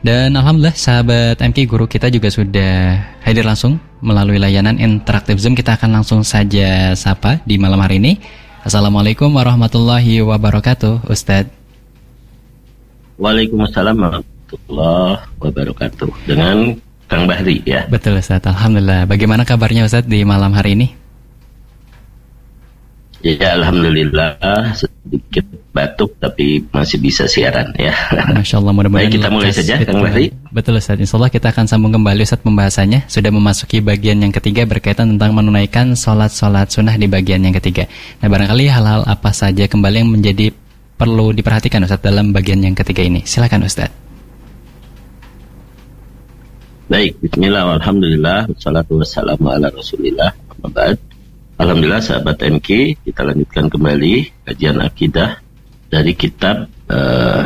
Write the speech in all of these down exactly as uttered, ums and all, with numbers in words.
Dan alhamdulillah sahabat M K, guru kita juga sudah hadir langsung melalui layanan interaktif Zoom. Kita akan langsung saja sapa di malam hari ini. Assalamualaikum warahmatullahi wabarakatuh, Ustadz. Waalaikumsalam warahmatullahi wabarakatuh. Dengan Kang Bahri ya. Betul Ustadz, alhamdulillah. Bagaimana kabarnya Ustadz di malam hari ini? Ya, alhamdulillah, sedikit batuk tapi masih bisa siaran ya. Masya Allah, mudah-mudahan. Baik, kita mulai saja, Kang Bahri. Betul Ustaz, insya Allah kita akan sambung kembali Ustaz pembahasannya. Sudah memasuki bagian yang ketiga berkaitan tentang menunaikan sholat-sholat sunnah di bagian yang ketiga. Nah, barangkali hal-hal apa saja kembali yang menjadi perlu diperhatikan Ustaz dalam bagian yang ketiga ini. Silakan Ustaz. Baik, bismillah, alhamdulillah, wassalatu wassalamu ala rasulillah, Muhammad. Alhamdulillah sahabat M K, kita lanjutkan kembali kajian akidah dari kitab uh,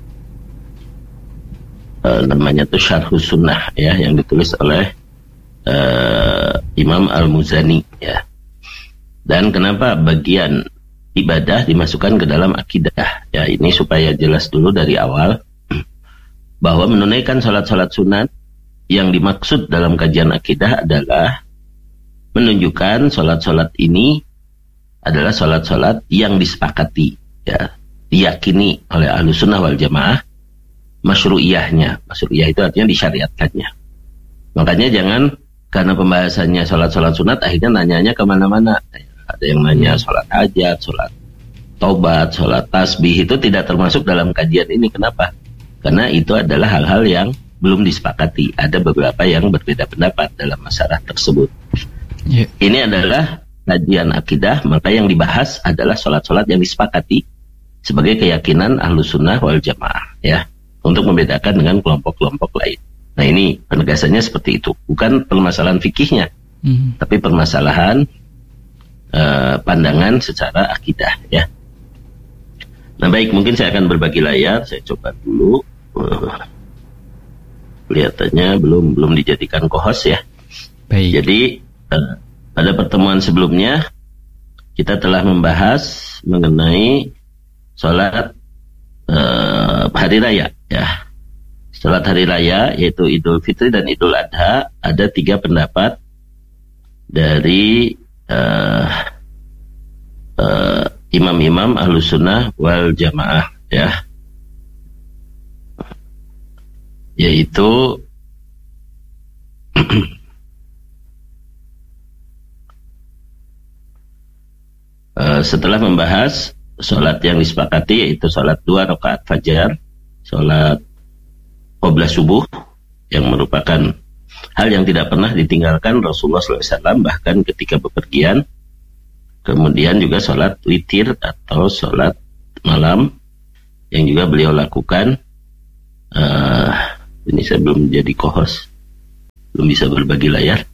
uh, namanya itu Syarhus Sunnah ya, yang ditulis oleh uh, Imam Al-Muzani ya. Dan kenapa bagian ibadah dimasukkan ke dalam akidah ya, ini supaya jelas dulu dari awal bahwa menunaikan salat-salat sunat yang dimaksud dalam kajian akidah adalah menunjukkan sholat-sholat ini adalah sholat-sholat yang disepakati, ya, diyakini oleh Ahlus Sunnah wal Jamaah masyru'iyahnya. Masyru'iyah itu artinya disyariatkannya. Makanya jangan karena pembahasannya sholat-sholat sunat akhirnya nanyanya kemana-mana. Ada yang nanya sholat hajat, sholat taubat, sholat tasbih, itu tidak termasuk dalam kajian ini. Kenapa? Karena itu adalah hal-hal yang belum disepakati. Ada beberapa yang berbeda pendapat dalam masalah tersebut. Yeah. Ini adalah kajian akidah, maka yang dibahas adalah sholat-sholat yang disepakati sebagai keyakinan Ahlus Sunnah wal Jamaah ya, untuk membedakan dengan kelompok-kelompok lain. Nah, ini penegasannya seperti itu, bukan permasalahan fikihnya, mm-hmm. tapi permasalahan uh, pandangan secara akidah ya. Nah, baik, mungkin saya akan berbagi layar. Saya coba dulu. Uh, kelihatannya belum belum dijadikan co-host ya. Baik. Jadi pada pertemuan sebelumnya kita telah membahas mengenai sholat uh, hari raya ya. Sholat hari raya yaitu Idul Fitri dan Idul Adha, ada tiga pendapat dari uh, uh, imam-imam Ahlus Sunnah wal Jamaah ya, yaitu Uh, setelah membahas sholat yang disepakati, yaitu sholat dua rakaat fajar, sholat qobliyah subuh, yang merupakan hal yang tidak pernah ditinggalkan Rasulullah shallallahu alaihi wasallam bahkan ketika bepergian. Kemudian juga sholat witir atau sholat malam yang juga beliau lakukan. Uh, ini saya belum jadi co-host, belum bisa berbagi layar.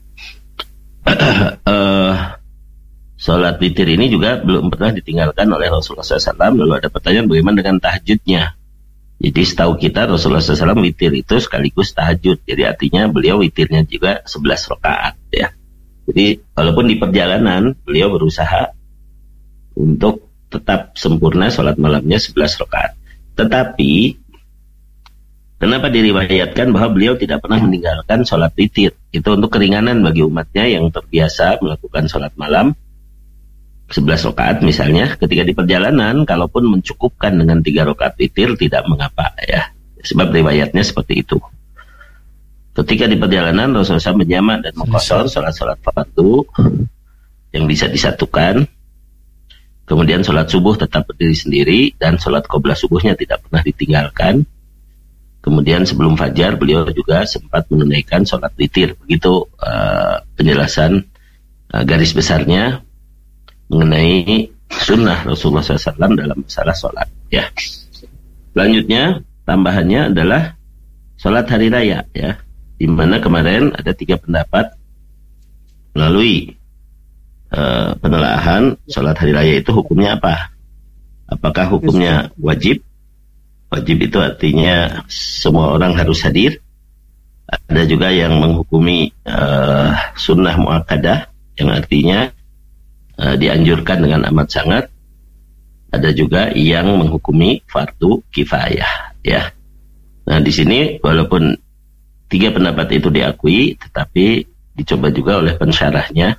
uh, Sholat witir ini juga belum pernah ditinggalkan oleh Rasulullah shallallahu alaihi wasallam. Lalu ada pertanyaan, bagaimana dengan tahajudnya? Jadi setahu kita Rasulullah shallallahu alaihi wasallam witir itu sekaligus tahajud. Jadi artinya beliau witirnya juga sebelas rakaat ya. Jadi walaupun di perjalanan beliau berusaha untuk tetap sempurna sholat malamnya sebelas rakaat. Tetapi kenapa diriwayatkan bahwa beliau tidak pernah meninggalkan sholat witir? Itu untuk keringanan bagi umatnya yang terbiasa melakukan sholat malam sebelas rakaat misalnya. Ketika di perjalanan, kalaupun mencukupkan dengan tiga rakaat witir tidak mengapa ya, sebab riwayatnya seperti itu. Ketika di perjalanan Rasulullah shallallahu alaihi wasallam menjamak dan mengqashar sholat-sholat fardu yang bisa disatukan. Kemudian sholat subuh tetap berdiri sendiri, dan sholat qobliyah subuhnya tidak pernah ditinggalkan. Kemudian sebelum fajar beliau juga sempat menunaikan sholat witir. Begitu uh, penjelasan uh, garis besarnya mengenai sunnah Rasulullah shallallahu alaihi wasallam dalam masalah sholat ya. Selanjutnya tambahannya adalah sholat hari raya ya, di mana kemarin ada tiga pendapat melalui uh, penelaahan sholat hari raya itu hukumnya apa. Apakah hukumnya wajib? Wajib itu artinya semua orang harus hadir. Ada juga yang menghukumi uh, sunnah muakkadah, yang artinya uh, dianjurkan dengan amat sangat. Ada juga yang menghukumi fardu kifayah ya. Nah, di sini walaupun tiga pendapat itu diakui, tetapi dicoba juga oleh pensyarahnya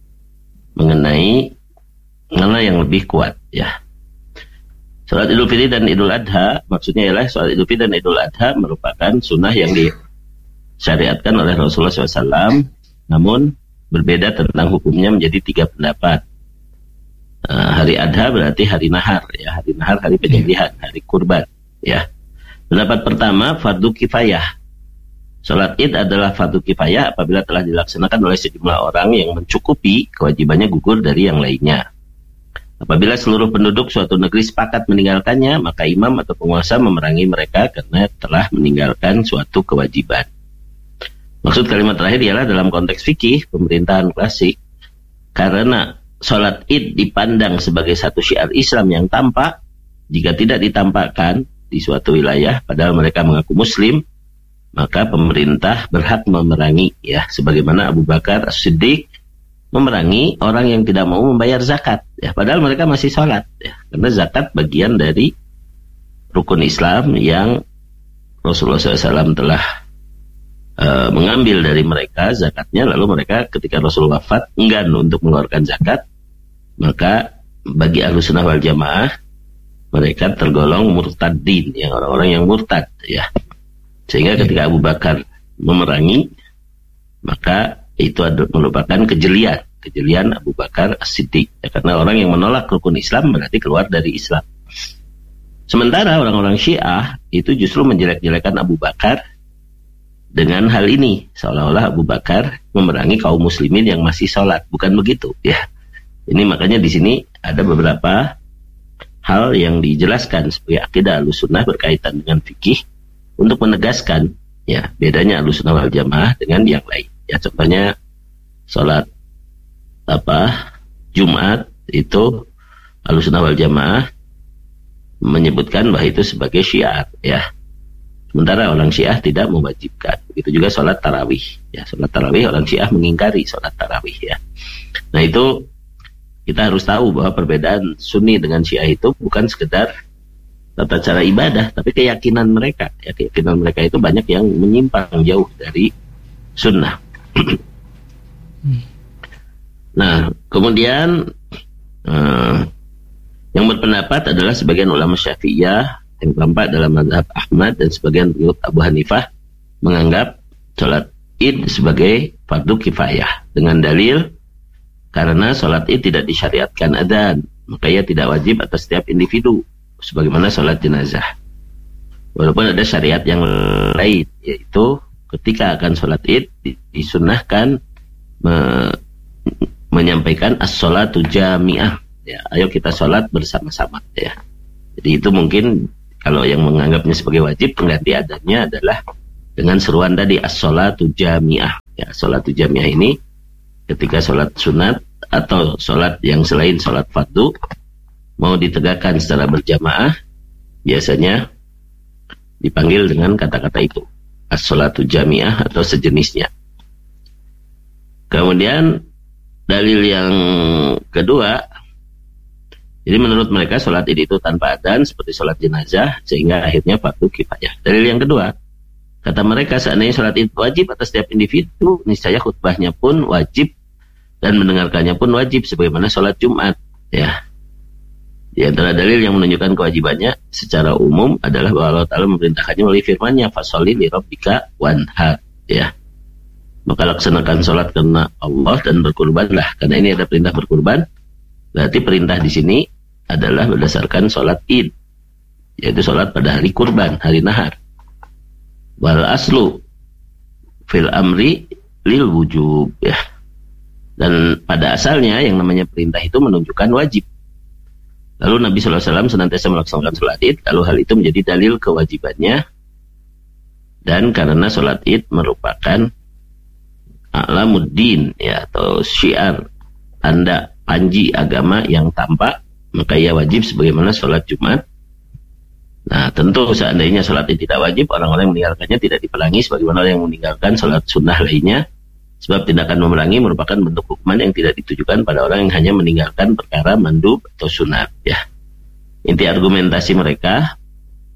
mengenai mana yang lebih kuat, ya. Salat Idul Fitri dan Idul Adha, maksudnya ialah salat Idul Fitri dan Idul Adha merupakan sunnah yang disyariatkan oleh Rasulullah shallallahu alaihi wasallam, namun berbeda tentang hukumnya menjadi tiga pendapat. Uh, hari Adha berarti hari nahar, ya, hari nahar, hari penyembelihan, hari kurban, ya. Pendapat pertama, fardu kifayah. Salat Id adalah fardu kifayah apabila telah dilaksanakan oleh sejumlah orang yang mencukupi kewajibannya gugur dari yang lainnya. Apabila seluruh penduduk suatu negeri sepakat meninggalkannya, maka imam atau penguasa memerangi mereka karena telah meninggalkan suatu kewajiban. Maksud kalimat terakhir ialah dalam konteks fikih pemerintahan klasik, karena sholat Id dipandang sebagai satu syiar Islam yang tampak, jika tidak ditampakkan di suatu wilayah, padahal mereka mengaku Muslim, maka pemerintah berhak memerangi, ya, sebagaimana Abu Bakar As-Siddiq memerangi orang yang tidak mau membayar zakat, ya, padahal mereka masih sholat, ya, karena zakat bagian dari rukun Islam yang Rasulullah shallallahu alaihi wasallam telah uh, mengambil dari mereka zakatnya, lalu mereka ketika Rasul wafat enggan untuk mengeluarkan zakat, maka bagi Ahlus Sunnah wal Jamaah mereka tergolong murtadin, yang orang-orang yang murtad, ya, sehingga ketika Abu Bakar memerangi, maka itu merupakan kejelian, kejelian Abu Bakar As-Siddiq, ya, karena orang yang menolak rukun Islam berarti keluar dari Islam. Sementara orang-orang Syiah itu justru menjelek-jelekan Abu Bakar dengan hal ini, seolah-olah Abu Bakar memerangi kaum muslimin yang masih sholat. Bukan begitu, ya. Ini makanya di sini ada beberapa hal yang dijelaskan sebagai akidah Ahlussunnah berkaitan dengan fikih untuk menegaskan, ya, bedanya Ahlussunnah wal Jamaah dengan yang lain. Ya, contohnya sholat apa Jumat itu Ahlussunnah wal Jamaah menyebutkan bahwa itu sebagai syiar, ya. Sementara orang Syiah tidak mewajibkan. Begitu juga sholat tarawih, ya, sholat tarawih orang Syiah mengingkari sholat tarawih, ya. Nah, itu kita harus tahu bahwa perbedaan Sunni dengan Syiah itu bukan sekedar tata cara ibadah, tapi keyakinan mereka, ya, keyakinan mereka itu banyak yang menyimpang jauh dari sunnah. Nah, kemudian uh, yang berpendapat adalah sebagian ulama Syafi'iyah yang tampak dalam mazhab Ahmad dan sebagian pengikut Abu Hanifah menganggap sholat Id sebagai fardu kifayah dengan dalil karena sholat Id tidak disyariatkan adzan, maka ia tidak wajib atas setiap individu sebagaimana sholat jenazah. Walaupun ada syariat yang lain, yaitu ketika akan sholat Id disunnahkan me, menyampaikan as-sholatu jami'ah, ya, ayo kita sholat bersama-sama, ya. Jadi itu mungkin kalau yang menganggapnya sebagai wajib, pengganti adanya adalah dengan seruan tadi as-sholatu jami'ah, ya. Sholatu jami'ah ini ketika sholat sunat atau sholat yang selain sholat fardu mau ditegakkan secara berjamaah, biasanya dipanggil dengan kata-kata itu, as-sholatu jami'ah atau sejenisnya. Kemudian dalil yang kedua, jadi menurut mereka sholat Id itu tanpa adzan seperti sholat jenazah, sehingga akhirnya fardu kifayah. Dalil yang kedua, kata mereka seandainya sholat Id wajib atas setiap individu, niscaya khutbahnya pun wajib dan mendengarkannya pun wajib sebagaimana sholat Jumat, ya. Di antara dalil yang menunjukkan kewajibannya secara umum adalah bahwa Allah Ta'ala memerintahkannya melalui firman-Nya, fasholli li rabbika wanhar, ya. Maka laksanakan sholat karena Allah dan berkurbanlah. Karena ini ada perintah berkurban, berarti perintah di sini adalah berdasarkan sholat Id, yaitu sholat pada hari kurban, hari nahar. Wal aslu fil amri lil wujub, ya. Dan pada asalnya yang namanya perintah itu menunjukkan wajib. Lalu Nabi shallallahu alaihi wasallam senantiasa melaksanakan sholat Id, lalu hal itu menjadi dalil kewajibannya. Dan karena sholat Id merupakan a'lamuddin, ya, atau syiar, tanda panji agama yang tampak, maka ia wajib sebagaimana sholat Jumat. Nah, tentu seandainya sholat Id tidak wajib, orang-orang yang meninggalkannya tidak diperangi sebagaimana orang yang meninggalkan sholat sunnah lainnya, sebab tindakan memerangi merupakan bentuk hukuman yang tidak ditujukan pada orang yang hanya meninggalkan perkara mandub atau sunat, ya. Inti argumentasi mereka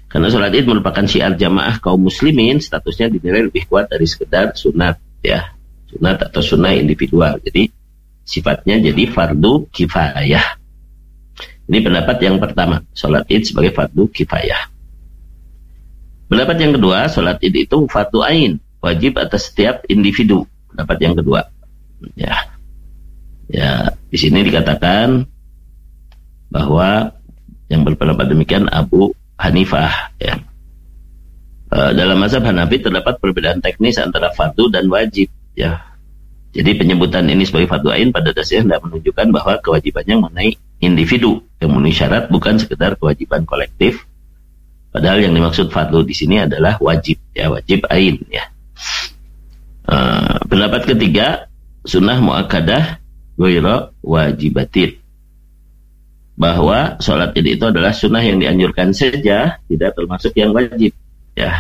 Karena sholat id merupakan syiar jamaah kaum muslimin, statusnya dinilai lebih kuat dari sekedar sunat, ya, sunat atau sunnah individual. Jadi sifatnya jadi fardu kifayah. Ini pendapat yang pertama, sholat id sebagai fardu kifayah. Pendapat yang kedua, sholat id itu fardu ain, wajib atas setiap individu. Pendapat yang kedua, ya, ya, di sini dikatakan bahwa yang berpendapat demikian Abu Hanifah, ya. E, dalam mazhab Hanafi terdapat perbedaan teknis antara fardu dan wajib, ya. Jadi penyebutan ini sebagai fardu ain pada dasarnya tidak menunjukkan bahwa kewajibannya mengenai individu yang memenuhi syarat, bukan sekedar kewajiban kolektif. Padahal yang dimaksud fardu di sini adalah wajib, ya, wajib ain, ya. E, pendapat ketiga, sunnah muakkadah ghairu wajibatin, bahwa sholat id itu adalah sunnah yang dianjurkan saja, tidak termasuk yang wajib, ya.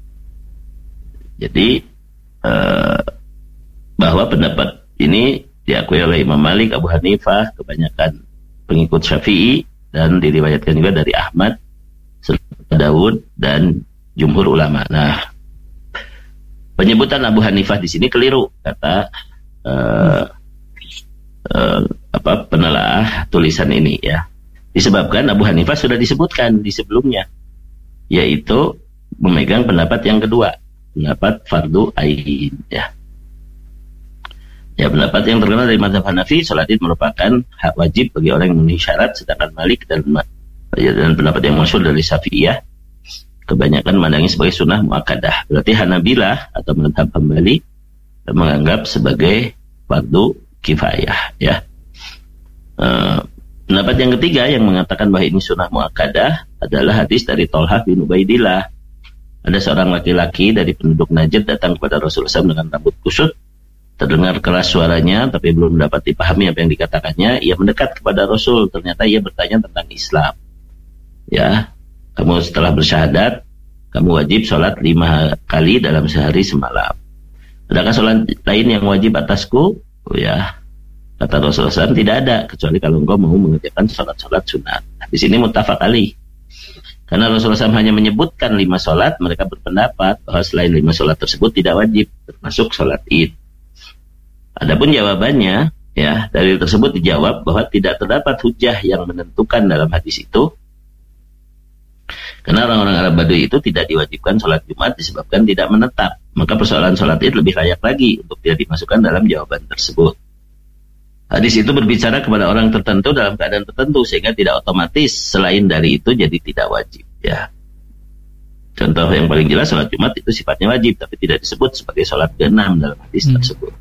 Jadi eh, bahwa pendapat ini diakui oleh Imam Malik, Abu Hanifah, kebanyakan pengikut Syafi'i, dan diriwayatkan juga dari Ahmad, Daud, dan jumhur ulama. Nah, penyebutan Abu Hanifah di sini keliru, kata eh, Uh, apa penelaah tulisan ini, ya, disebabkan Abu Hanifah sudah disebutkan di sebelumnya, yaitu memegang pendapat yang kedua, pendapat fardu ain, ya. Ya, pendapat yang terkenal dari mazhab Hanafi, salat id merupakan hak wajib bagi orang yang memenuhi syarat, sedangkan Malik dan ya, dan pendapat yang masyhur dari Syafi'iyah kebanyakan memandangnya sebagai sunnah muakkadah. Berarti Hanabilah atau mazhab Hambali menganggap sebagai fardu kifayah, ya. Uh, pendapat yang ketiga yang mengatakan bahwa ini sunnah muakkadah adalah hadis dari Tolhah bin Ubaidillah. Ada seorang laki-laki dari penduduk Najd datang kepada Rasulullah shallallahu alaihi wasallam dengan rambut kusut, terdengar keras suaranya tapi belum dapat dipahami apa yang dikatakannya. Ia mendekat kepada Rasul, ternyata ia bertanya tentang Islam. Ya, kamu setelah bersyahadat, kamu wajib sholat lima kali dalam sehari semalam. Adakah sholat lain yang wajib atasku? Oh ya, kata Rasulullah shallallahu alaihi wasallam, tidak ada kecuali kalau engkau mau mengerjakan sholat-sholat sunat. Di sini muttafaq alaih. Karena Rasulullah shallallahu alaihi wasallam hanya menyebutkan lima sholat, mereka berpendapat bahwa selain lima sholat tersebut tidak wajib, termasuk sholat id. Adapun jawabannya, ya, dari tersebut dijawab bahwa tidak terdapat hujah yang menentukan dalam hadis itu. Karena orang-orang Arab Badui itu tidak diwajibkan sholat Jumat disebabkan tidak menetap. Maka persoalan sholat id lebih layak lagi untuk tidak dimasukkan dalam jawaban tersebut. Hadis itu berbicara kepada orang tertentu dalam keadaan tertentu, sehingga tidak otomatis selain dari itu jadi tidak wajib, ya. Contoh yang paling jelas, sholat Jumat itu sifatnya wajib, tapi tidak disebut sebagai sholat keenam dalam hadis hmm. tersebut.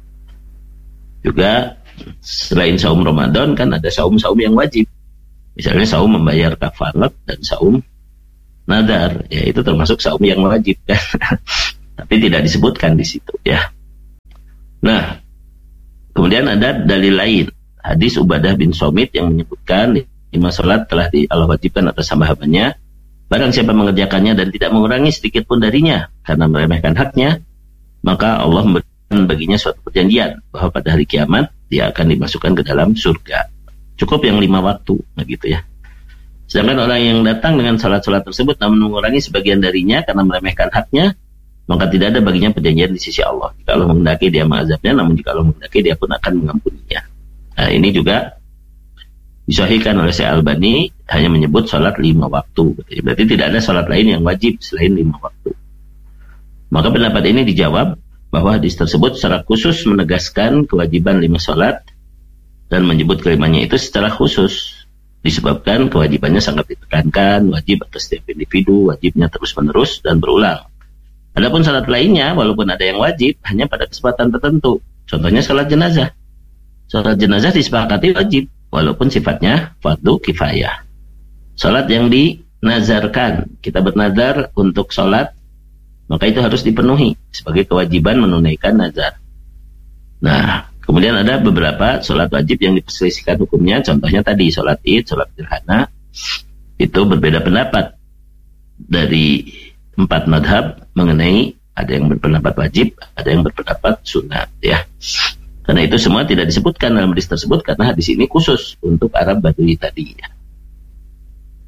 Juga selain saum Ramadan kan ada saum-saum yang wajib. Misalnya saum membayar kafarat dan saum nadar, ya, itu termasuk saum yang wajib, kan. Tapi tidak disebutkan di situ, ya. Nah, kemudian ada dalil lain, hadis Ubadah bin Somit yang menyebutkan lima sholat telah di Allah wajibkan atas hamba-hambanya. Barang siapa mengerjakannya dan tidak mengurangi sedikit pun darinya karena meremehkan haknya, maka Allah memberikan baginya suatu perjanjian bahwa pada hari kiamat dia akan dimasukkan ke dalam surga. Cukup yang lima waktu, begitu, ya. Sedangkan orang yang datang dengan salat-salat tersebut namun mengurangi sebagian darinya karena meremehkan haknya, maka tidak ada baginya perjanjian di sisi Allah. Jika Allah menghendaki dia mengazabnya, namun jika Allah menghendaki dia pun akan mengampuninya. Nah, ini juga disahihkan oleh Syekh Albani, hanya menyebut salat lima waktu. Berarti tidak ada salat lain yang wajib selain lima waktu. Maka pendapat ini dijawab bahwa hadis tersebut secara khusus menegaskan kewajiban lima salat dan menyebut kelimanya itu secara khusus. Disebabkan kewajibannya sangat ditekankan, wajib atas setiap individu, wajibnya terus-menerus dan berulang. Adapun salat lainnya, walaupun ada yang wajib, hanya pada kesempatan tertentu. Contohnya salat jenazah. Salat jenazah disepakati wajib, walaupun sifatnya fardu kifayah. Salat yang dinazarkan, kita bernazar untuk salat, maka itu harus dipenuhi sebagai kewajiban menunaikan nazar. Nah, kemudian ada beberapa sholat wajib yang diperselisihkan hukumnya. Contohnya tadi sholat id, sholat gerhana, itu berbeda pendapat dari empat madhab mengenai ada yang berpendapat wajib, ada yang berpendapat sunat, ya. Karena itu semua tidak disebutkan dalam hadis tersebut karena hadis ini khusus untuk Arab Badui tadi, ya.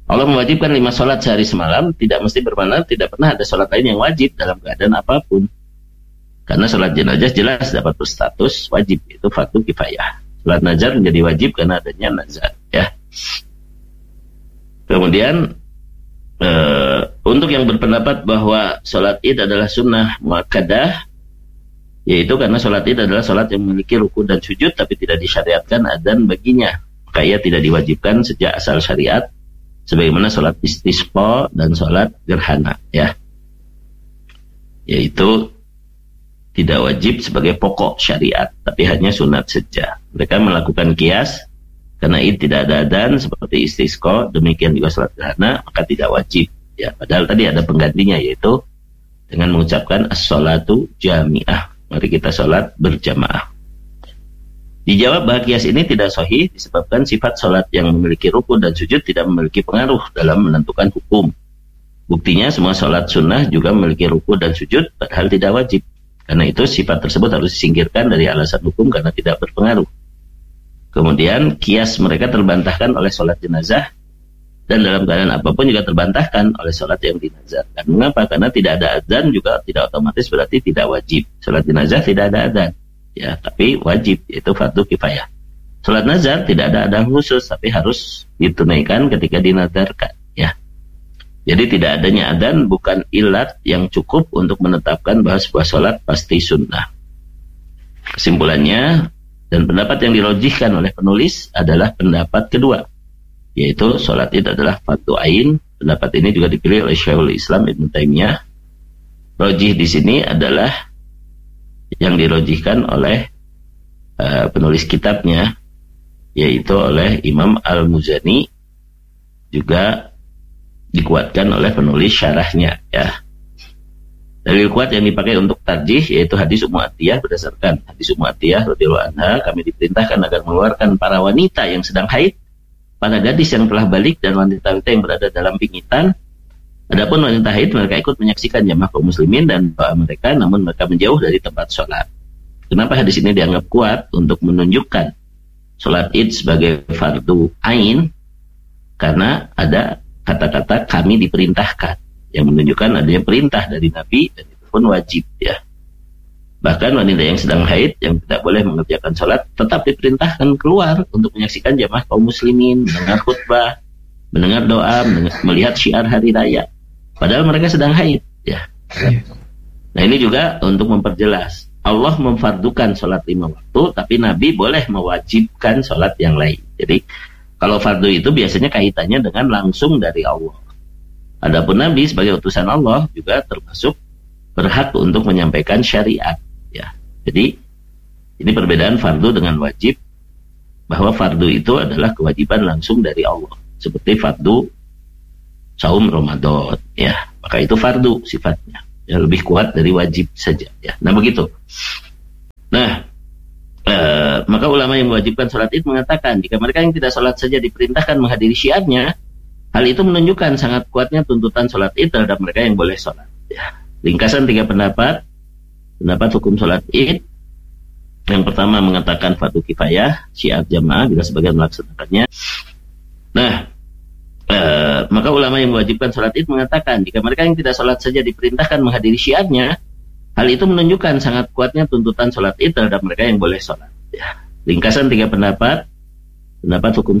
Allah mewajibkan lima sholat sehari semalam, tidak mesti bermakna tidak pernah ada sholat lain yang wajib dalam keadaan apapun. Karena sholat jenazah jelas dapat berstatus wajib, itu fardu kifayah. Sholat nazar menjadi wajib karena adanya nazar, ya. Kemudian uh, untuk yang berpendapat bahwa sholat id adalah sunnah muakkadah, yaitu karena sholat id adalah sholat yang memiliki ruku dan sujud tapi tidak disyariatkan adzan baginya, maka ia tidak diwajibkan sejak asal syariat, sebagaimana sholat istisqa dan sholat gerhana, ya, yaitu tidak wajib sebagai pokok syariat tapi hanya sunat saja. Mereka melakukan kias karena id tidak ada adzan seperti istisqa, demikian juga sholat gerhana, maka tidak wajib, ya. Padahal tadi ada penggantinya, yaitu dengan mengucapkan as-sholatu jami'ah, mari kita sholat berjamaah. Dijawab bahwa kias ini tidak sahih disebabkan sifat sholat yang memiliki rukun dan sujud tidak memiliki pengaruh dalam menentukan hukum. Buktinya semua sholat sunnah juga memiliki rukun dan sujud padahal tidak wajib. Karena itu sifat tersebut harus disingkirkan dari alasan hukum karena tidak berpengaruh. Kemudian kias mereka terbantahkan oleh sholat jenazah, dan dalam keadaan apapun juga terbantahkan oleh sholat yang dinazarkan. Mengapa? Karena tidak ada adzan juga tidak otomatis berarti tidak wajib. Sholat jenazah tidak ada adzan, ya, tapi wajib, yaitu fardu kifayah. Sholat nazar tidak ada adzan khusus, tapi harus ditunaikan ketika dinazarkan, ya. Jadi tidak adanya adzan bukan ilat yang cukup untuk menetapkan bahwa sebuah sholat pasti sunnah. Kesimpulannya, dan pendapat yang dirojihkan oleh penulis adalah pendapat kedua, yaitu sholat id adalah fardu ain. Pendapat ini juga dipilih oleh Syekhul Islam Ibnu Taimiyah. Rojih di sini adalah yang dirojihkan oleh uh, penulis kitabnya, yaitu oleh Imam Al-Muzani, juga dikuatkan oleh penulis syarahnya, ya. Dalil kuat yang dipakai untuk tarjih yaitu hadis Ummu Atiyah. Berdasarkan hadis Ummu Atiyah radhiyallahu anha, kami diperintahkan agar mengeluarkan para wanita yang sedang haid, para gadis yang telah balik, dan wanita-wanita yang berada dalam pingitan. Adapun wanita haid, mereka ikut menyaksikan jamaah kaum muslimin dan doa mereka, namun mereka menjauh dari tempat sholat. Kenapa hadis ini dianggap kuat? Untuk menunjukkan sholat id sebagai fardu ain, karena ada kata-kata kami diperintahkan, yang menunjukkan adanya perintah dari Nabi, dan itu pun wajib, ya. Bahkan wanita yang sedang haid yang tidak boleh mengerjakan sholat tetap diperintahkan keluar untuk menyaksikan jamaah kaum muslimin, mendengar khutbah, mendengar doa, mendengar, melihat syiar hari raya, padahal mereka sedang haid, ya. Nah, ini juga untuk memperjelas Allah memfardukan sholat lima waktu, tapi Nabi boleh mewajibkan sholat yang lain. Jadi kalau fardu itu biasanya kaitannya dengan langsung dari Allah. Adapun Nabi sebagai utusan Allah juga termasuk berhak untuk menyampaikan syariat, ya. Jadi ini perbedaan fardu dengan wajib, bahwa fardu itu adalah kewajiban langsung dari Allah, seperti fardu saum Ramadan, ya. Maka itu fardu sifatnya, ya, lebih kuat dari wajib saja, ya. Nah, begitu. Nah, eh, maka ulama yang mewajibkan sholat id mengatakan jika mereka yang tidak sholat saja diperintahkan menghadiri syiarnya, hal itu menunjukkan sangat kuatnya tuntutan sholat id terhadap mereka yang boleh sholat, ya. Ringkasan tiga pendapat pendapat hukum sholat id. Yang pertama mengatakan fardu kifayah, syiar jamaah bila sebagian melaksanakannya. Nah, eh, maka ulama yang mewajibkan sholat id mengatakan jika mereka yang tidak sholat saja diperintahkan menghadiri syiarnya, hal itu menunjukkan sangat kuatnya tuntutan sholat id terhadap mereka yang boleh sholat, ya. Ringkasan tiga pendapat pendapat hukum